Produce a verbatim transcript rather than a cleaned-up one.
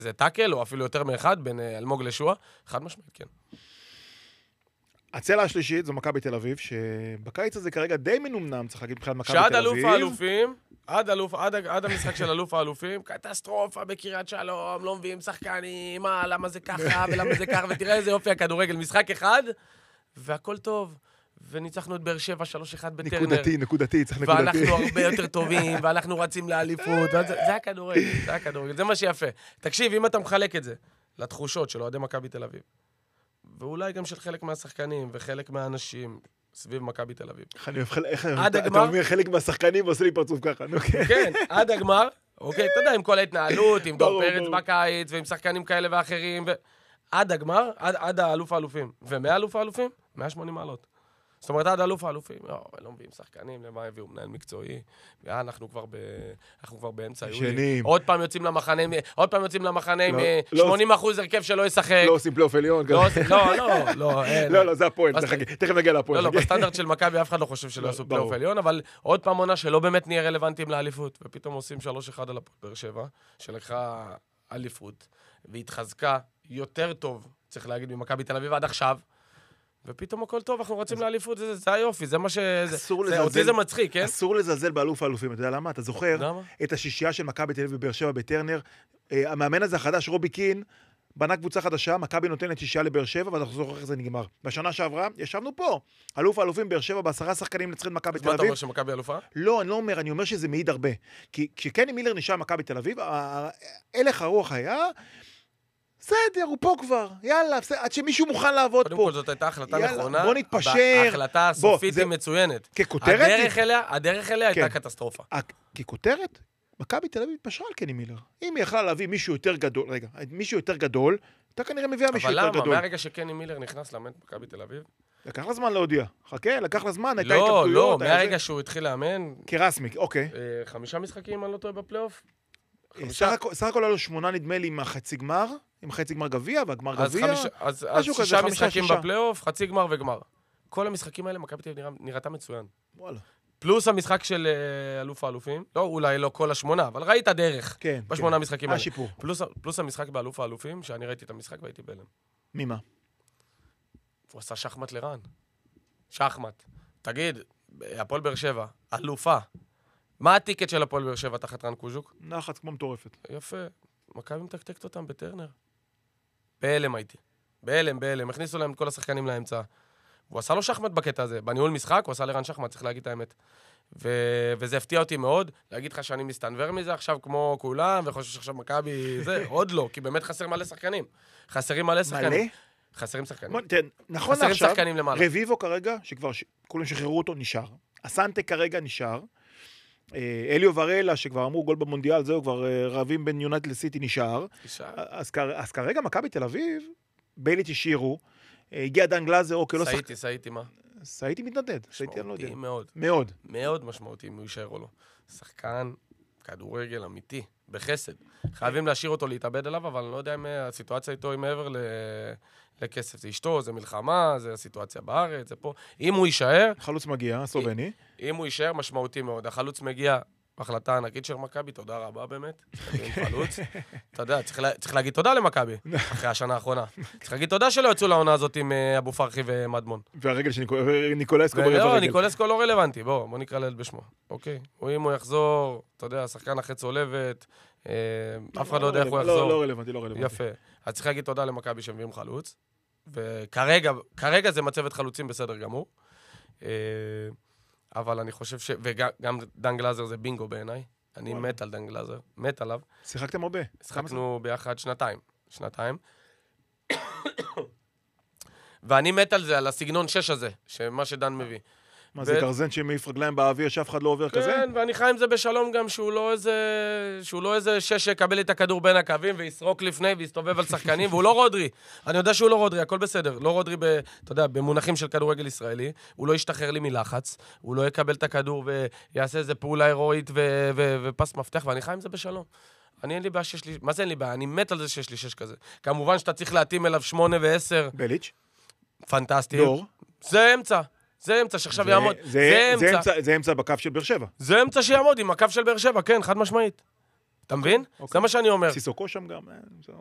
זה טאקל, או אפילו יותר מאחד, בין אלמוג לשועה, חד משמעית, כן. הצלע השלישית זו מכבי תל אביב, שבקיץ הזה כרגע די מנומנם, צריך להגיד מבחינת מכבי תל אביב. שעד אלוף האלופים, עד, אלוף, עד, עד המשחק של אלוף האלופים, קטסטרופה בקריית שלום, לא מביאים שחקנים, מה, למה זה ככה ולמה זה ככה, ותראה איזה יופי הכדורגל, משחק אחד, והכל טוב. וניצחנו את באר שבע שלוש אחד בטרנר. נקודתי, נקודתי, צריך נקודתי. ואנחנו הרבה יותר טובים, ואנחנו רצים לאליפות, זה הכדורגל, זה הכדורגל, זה מה שיפה. תקשיב, אם אתה מחלק את זה לתחושות של אוהדי מכבי תל אביב, ואולי גם של חלק מהשחקנים וחלק מהאנשים סביב מכבי תל אביב. איך אתה אומר חלק מהשחקנים ועושה לי פרצוף ככה, נו כן. כן, עד הגמר, אוקיי, אתה יודע, עם כל ההתנהלות, עם דור פרץ בקיץ, ועם שחקנים כאלה ואחרים, עד הגמר, עד האלוף האלופים, ומהאלוף האלופים, מאה ושמונים מעלות. זאת אומרת, עד אלוף האלופים, לא מביאים שחקנים, למה הביאו מנהל מקצועי, אנחנו כבר ב... אנחנו כבר באמצע יולי. עוד פעם יוצאים למחנה, עוד פעם יוצאים למחנה עם שמונים אחוז הרכב שלא ישחק. לא עושים פלייאוף עליון. לא, לא, לא. לא, לא, זה הפועל, תכף נגיע לפועל. לא, לא, בסטנדרט של מכבי אף אחד לא חושב שלא יעשו פלייאוף עליון, אבל עוד פעם עונה שלא באמת נהיה רלוונטיים לאליפות, ופתאום עושים שלוש אחד על הפועל באר שבע, שלקחה אליפות, והתחזקה יותר טוב, צריך להגיד, ממכבי תל אביב עד עכשיו. ופתאום הכל טוב, אנחנו רוצים לאליפות, זה, זה היופי, זה מה ש... זה, אותי זה מצחיק, כן? אסור לזלזל באלוף האלופים, אתה יודע למה? אתה זוכר את השישייה של מכבי תל אביב בבאר שבע בטרנר, המאמן הזה החדש, רובי קין, בנה קבוצה חדשה, מכבי נותנת שישייה לבאר שבע, ואנחנו זוכר איך זה נגמר. בשנה שעברה, ישבנו פה, אלוף האלופים באר שבע, בעשרה שחקנים נצחים מכבי תל אביב. אז מה אתה אומר שמכבי אלופה? לא, אני לא אומר, אני אומר שזה מעיד הרבה. כי כשקני מילר נשאר מכבי תל אביב, הלך הרוח היה בסדר, הוא פה כבר, יאללה, עד שמישהו מוכן לעבוד פה. קודם כל זאת הייתה החלטה נכונה. בוא נתפשר. ההחלטה הסופית היא מצוינת. ככותרת? הדרך אליה הייתה קטסטרופה. ככותרת? מכבי תל אביב התפשרה על קני מילר. אם היא יכלה להביא מישהו יותר גדול, רגע, מישהו יותר גדול, אתה כנראה מביאה מישהו יותר גדול. אבל למה? מהרגע שקני מילר נכנס לאמן מכבי תל אביב? לקח לה זמן להודיע. חכה, לקח לה זמן, הייתה התלבטויות. לא, לא, מהרגע שהוא התחיל לאמן. כרסמי, אוקיי. חמישה משחקים, אני לא טועה בפלייאוף. סך הכל עלו שמונה נדמה לי עם החצי גמר, עם חצי גמר גביע והגמר גביע. אז שישה משחקים בפלייאוף, חצי גמר וגמר. כל המשחקים האלה, מכבי תל אביב נראתה מצוין. וואלה. פלוס המשחק של אלוף האלופים, לא, אולי לא כל השמונה, אבל ראית דרך בשמונה המשחקים האלה. השיפור. פלוס המשחק באלוף האלופים, שאני ראיתי את המשחק והייתי בהלם. ממה? הוא עשה שחמט לרן. שחמט. תגיד, הפועל באר שבע, אלופה. מה הטיקט של הפועל באר שבע תחת רן קוז'וק? נחת כמו מטורפת. יפה. מכבי מתקתקת אותם בטרנר. בהלם הייתי. בהלם, בהלם. הכניסו להם את כל השחקנים לאמצע. הוא עשה לו שחמט בקטע הזה. בניהול משחק הוא עשה לרן שחמט, צריך להגיד את האמת. ו... וזה הפתיע אותי מאוד. להגיד לך שאני מסתנבר מזה עכשיו כמו כולם, וחושב שעכשיו מכבי זה, עוד לא, כי באמת חסר מלא שחקנים. חסרים מלא שחקנים. מלא? חסרים שחקנים. נכון לעכשיו, רביבו כרגע, שכבר כולם שחררו אותו, נשאר. אסנטה כרגע נשאר. אליו ורלה, שכבר אמרו גול במונדיאל, זהו, כבר רבים בין יונייטד לסיטי נשאר. אז, אז כרגע מכבי תל אביב, בייליץ' השאירו, הגיע דן גלאזר, אוקיי, לא שחק... סייטי, סייטי מה? סייטי מתנדד. משמעותי מאוד. מאוד. מאוד משמעותי אם הוא יישאר או לא. שחקן, כדורגל אמיתי, בחסד. חייבים להשאיר אותו להתאבד עליו, אבל אני לא יודע אם הסיטואציה איתו היא מעבר ל... לכסף. זה אשתו, זה מלחמה, זה הסיטואציה בארץ, זה פה. אם הוא יישאר... חלוץ מגיע, סלובני. אם הוא יישאר, משמעותי מאוד. החלוץ מגיע, החלטה ענקית של מכבי, תודה רבה באמת. חלוץ. אתה יודע, צריך להגיד תודה למכבי, אחרי השנה האחרונה. צריך להגיד תודה שלא יצאו לעונה הזאת עם אבו פרחי ומדמון. והרגל של ניקולסקו ברגל. לא, ניקולסקו לא רלוונטי, בוא, בוא נקרא לילד בשמו. אוקיי. אם הוא יחזור, אתה יודע, שחקן אחרי צולבת, אף אחד לא יודע איך הוא יחזור. לא רלוונטי, לא רלוונטי. יפה. אז צריך להגיד תודה למכבי שמביאים חלוץ. וכרגע, כרגע זה מצבת חלוצים בסדר גמור. אבל אני חושב ש... וגם דן גלאזר זה בינגו בעיניי. אני מת על דן גלאזר. מת עליו. שיחקתם הרבה. שיחקנו ביחד שנתיים. שנתיים. ואני מת על זה, על הסגנון שש הזה, שמה שדן מביא. מה זה גרזן שמעיף רגליים באוויר שאף אחד לא עובר כזה? כן, ואני חי עם זה בשלום גם שהוא לא איזה... שהוא לא איזה שש שיקבל את הכדור בין הקווים ויסרוק לפני ויסתובב על שחקנים, והוא לא רודרי. אני יודע שהוא לא רודרי, הכל בסדר. לא רודרי, ב, אתה יודע, במונחים של כדורגל ישראלי, הוא לא ישתחרר לי מלחץ, הוא לא יקבל את הכדור ויעשה איזה פעולה הירואית ו- ו- ופס מפתח, ואני חי עם זה בשלום. אני אין לי בעיה שיש לי... מה זה אין לי בעיה? אני מת על זה שיש לי שש כזה. כמובן שאתה צריך להתאים אליו שמונה ועשר. בליץ'. פנטסטי. דור. זה אמצע. זה אמצע שעכשיו יעמוד. זה אמצע. זה אמצע בקו של באר שבע. זה אמצע שיעמוד עם הקו של באר שבע, כן, חד משמעית. אתה מבין? זה מה שאני אומר. סיסוקו שם גם.